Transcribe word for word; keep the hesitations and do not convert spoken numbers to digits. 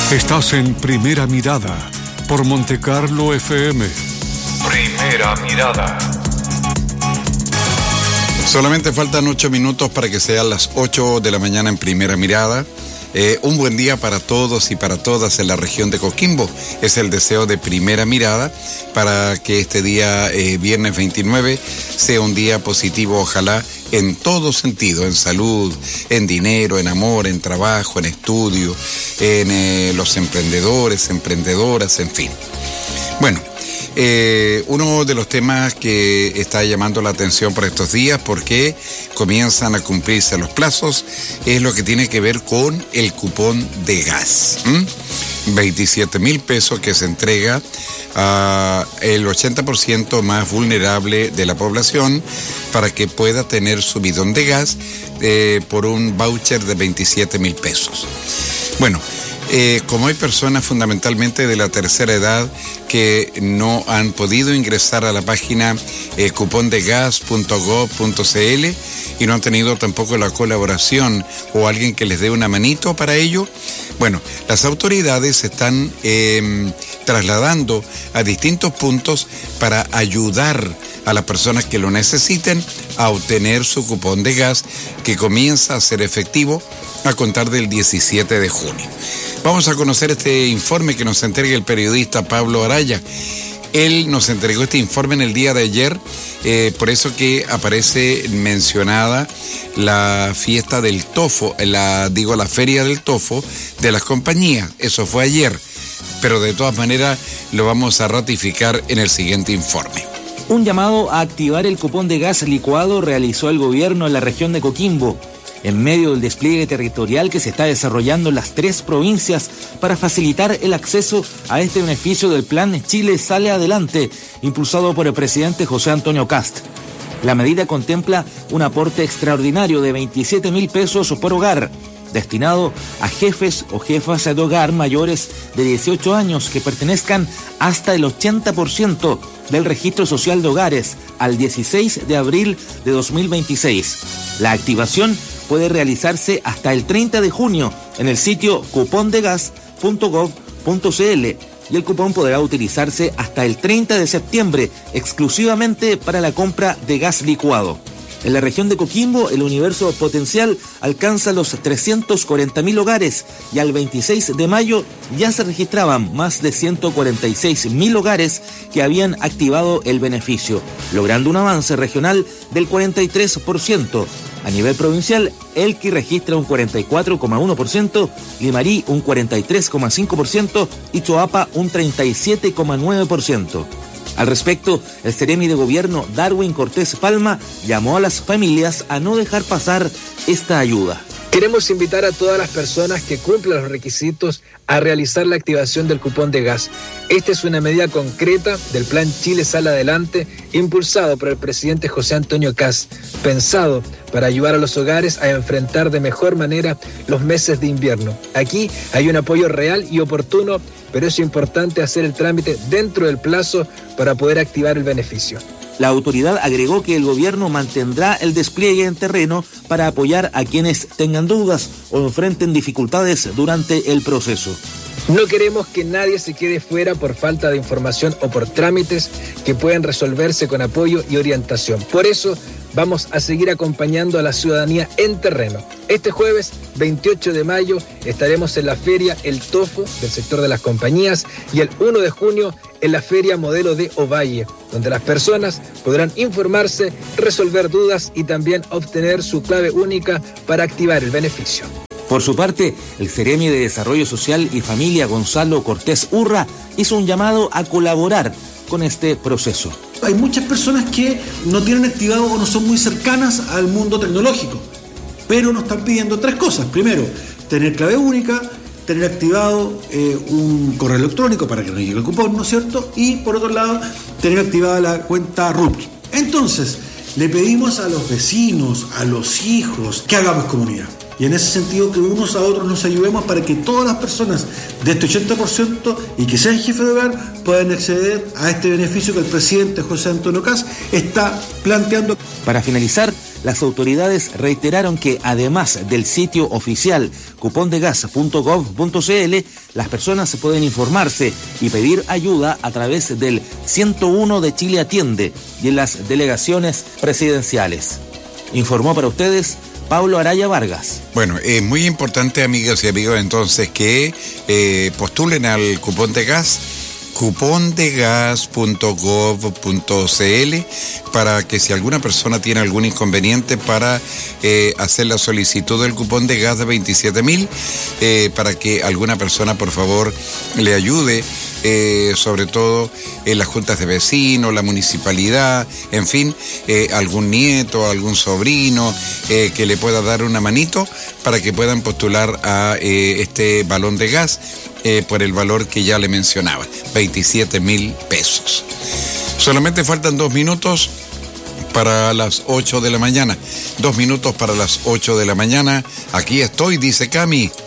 Estás en Primera Mirada por Montecarlo F M. Primera Mirada. Solamente faltan ocho minutos para que sean las ocho de la mañana en Primera Mirada. Eh, un buen día para todos y para todas en la región de Coquimbo. Es el deseo de Primera Mirada para que este día, eh, viernes veintinueve, sea un día positivo, ojalá, en todo sentido, en salud, en dinero, en amor, en trabajo, en estudio, en eh, los emprendedores, emprendedoras, en fin. Bueno, eh, uno de los temas que está llamando la atención por estos días, porque comienzan a cumplirse los plazos, es lo que tiene que ver con el cupón de gas. ¿Mm? veintisiete mil pesos que se entrega a el ochenta por ciento más vulnerable de la población para que pueda tener su bidón de gas eh, por un voucher de veintisiete mil pesos. Bueno, Eh, como hay personas fundamentalmente de la tercera edad que no han podido ingresar a la página eh, cupón de gas punto gov punto c l y no han tenido tampoco la colaboración o alguien que les dé una manito para ello, bueno, las autoridades están eh, trasladando a distintos puntos para ayudar a las personas que lo necesiten a obtener su cupón de gas, que comienza a ser efectivo a contar del diecisiete de junio. Vamos a conocer este informe que nos entrega el periodista Pablo Araya. Él nos entregó este informe en el día de ayer, eh, por eso que aparece mencionada la fiesta del tofo, la, digo, la feria del tofo de las compañías. Eso fue ayer, pero de todas maneras lo vamos a ratificar en el siguiente informe. Un llamado a activar el cupón de gas licuado realizó el gobierno en la región de Coquimbo, en medio del despliegue territorial que se está desarrollando en las tres provincias para facilitar el acceso a este beneficio del plan Chile Sale Adelante, impulsado por el presidente José Antonio Kast. La medida contempla un aporte extraordinario de veintisiete mil pesos por hogar, destinado a jefes o jefas de hogar mayores de dieciocho años que pertenezcan hasta el ochenta por ciento del registro social de hogares al dieciséis de abril de dos mil veintiséis. La activación puede realizarse hasta el treinta de junio en el sitio cupón de gas punto gov punto c l y el cupón podrá utilizarse hasta el treinta de septiembre exclusivamente para la compra de gas licuado. En la región de Coquimbo, el universo potencial alcanza los trescientos cuarenta mil hogares y al veintiséis de mayo ya se registraban más de ciento cuarenta y seis mil hogares que habían activado el beneficio, logrando un avance regional del cuarenta y tres por ciento. A nivel provincial, Elqui registra un cuarenta y cuatro coma uno por ciento, Limarí un cuarenta y tres coma cinco por ciento y Choapa un treinta y siete coma nueve por ciento. Al respecto, el Seremi de Gobierno Darwin Cortés Palma llamó a las familias a no dejar pasar esta ayuda. Queremos invitar a todas las personas que cumplan los requisitos a realizar la activación del cupón de gas. Esta es una medida concreta del Plan Chile Sale Adelante, impulsado por el presidente José Antonio Kast, pensado para ayudar a los hogares a enfrentar de mejor manera los meses de invierno. Aquí hay un apoyo real y oportuno, pero es importante hacer el trámite dentro del plazo para poder activar el beneficio. La autoridad agregó que el gobierno mantendrá el despliegue en terreno para apoyar a quienes tengan dudas o enfrenten dificultades durante el proceso. No queremos que nadie se quede fuera por falta de información o por trámites que pueden resolverse con apoyo y orientación. Por eso vamos a seguir acompañando a la ciudadanía en terreno. Este jueves veintiocho de mayo estaremos en la feria El Tofo del sector de las compañías y el primero de junio en la feria Modelo de Ovalle, donde las personas podrán informarse, resolver dudas y también obtener su clave única para activar el beneficio. Por su parte, el Seremi de Desarrollo Social y Familia Gonzalo Cortés Urra hizo un llamado a colaborar con este proceso. Hay muchas personas que no tienen activado o no son muy cercanas al mundo tecnológico, pero nos están pidiendo tres cosas. Primero, tener clave única, tener activado eh, un correo electrónico para que nos llegue el cupón, ¿no es cierto? Y por otro lado, tener activada la cuenta R U T. Entonces, le pedimos a los vecinos, a los hijos, que hagamos comunidad. y en ese sentido que unos a otros nos ayudemos para que todas las personas de este ochenta por ciento y que sean jefes de hogar puedan acceder a este beneficio que el presidente José Antonio Kast está planteando. Para finalizar, las autoridades reiteraron que además del sitio oficial cupondegas punto gov punto cl, las personas pueden informarse y pedir ayuda a través del ciento uno de Chile Atiende y en las delegaciones presidenciales. Informó para ustedes Pablo Araya Vargas. Bueno, es muy importante, amigas y amigos, entonces que eh, postulen al cupón de gas, cupondegas punto gov punto cl, para que si alguna persona tiene algún inconveniente para eh, hacer la solicitud del cupón de gas de veintisiete mil, eh, para que alguna persona por favor le ayude, eh, sobre todo en las juntas de vecinos, la municipalidad, en fin, eh, algún nieto, algún sobrino eh, que le pueda dar una manito para que puedan postular a eh, este balón de gas. Eh, por el valor que ya le mencionaba, veintisiete mil pesos. Solamente faltan dos minutos para las ocho de la mañana. Dos minutos para las ocho de la mañana. Aquí estoy, dice Cami.